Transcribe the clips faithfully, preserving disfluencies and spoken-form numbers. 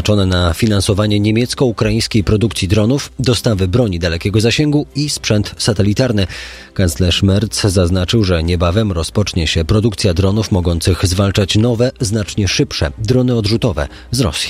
przeznaczone na finansowanie niemiecko-ukraińskiej produkcji dronów, dostawy broni dalekiego zasięgu i sprzęt satelitarny. Kanclerz Merz zaznaczył, że niebawem rozpocznie się produkcja dronów mogących zwalczać nowe, znacznie szybsze drony odrzutowe z Rosji.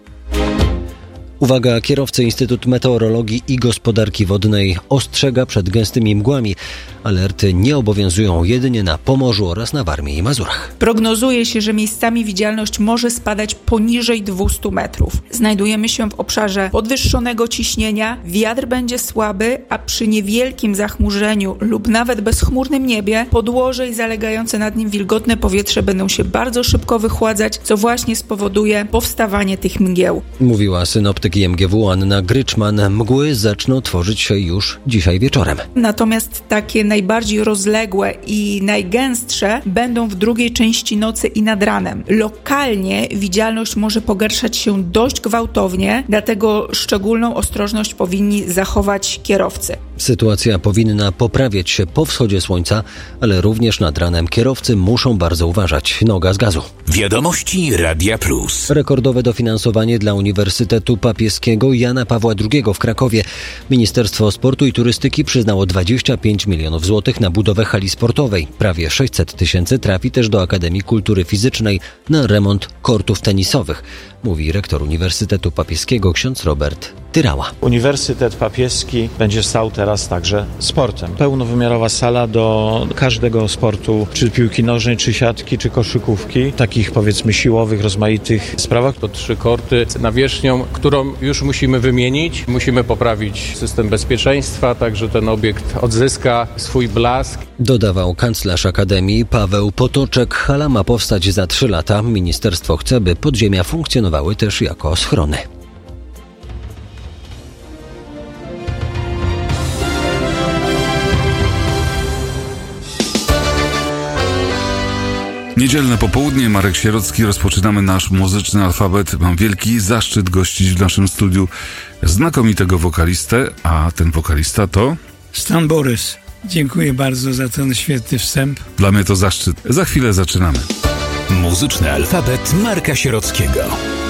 Uwaga, kierowcy Instytut Meteorologii i Gospodarki Wodnej ostrzega przed gęstymi mgłami. Alerty nie obowiązują jedynie na Pomorzu oraz na Warmii i Mazurach. Prognozuje się, że miejscami widzialność może spadać poniżej dwieście metrów. Znajdujemy się w obszarze podwyższonego ciśnienia, wiatr będzie słaby, a przy niewielkim zachmurzeniu lub nawet bezchmurnym niebie podłoże i zalegające nad nim wilgotne powietrze będą się bardzo szybko wychładzać, co właśnie spowoduje powstawanie tych mgieł. Mówiła synoptyk M G W Anna Gryczman. Mgły zaczną tworzyć się już dzisiaj wieczorem. Natomiast takie najbardziej rozległe i najgęstsze będą w drugiej części nocy i nad ranem. Lokalnie widzialność może pogarszać się dość gwałtownie, dlatego szczególną ostrożność powinni zachować kierowcy. Sytuacja powinna poprawiać się po wschodzie słońca, ale również nad ranem kierowcy muszą bardzo uważać. Noga z gazu. Wiadomości Radia Plus. Rekordowe dofinansowanie dla Uniwersytetu Papieskiego Jana Pawła drugiego w Krakowie. Ministerstwo Sportu i Turystyki przyznało dwadzieścia pięć milionów złotych na budowę hali sportowej. Prawie sześćset tysięcy trafi też do Akademii Kultury Fizycznej na remont kortów tenisowych, mówi rektor Uniwersytetu Papieskiego ksiądz Robert Tyrała. Uniwersytet Papieski będzie stał teraz także sportem. Pełnowymiarowa sala do każdego sportu, czy piłki nożnej, czy siatki, czy koszykówki, takich powiedzmy siłowych, rozmaitych sprawach. To trzy korty z nawierzchnią, którą już musimy wymienić. Musimy poprawić system bezpieczeństwa, tak że ten obiekt odzyska swój blask. Dodawał kanclerz Akademii Paweł Potoczek. Hala ma powstać za trzy lata. Ministerstwo chce, by podziemia funkcjonowały też jako schrony. Niedzielne popołudnie, Marek Sierocki, rozpoczynamy nasz muzyczny alfabet. Mam wielki zaszczyt gościć w naszym studiu znakomitego wokalistę, a ten wokalista to... Stan Borys. Dziękuję bardzo za ten świetny wstęp. Dla mnie to zaszczyt. Za chwilę zaczynamy. Muzyczny alfabet Marka Sierockiego.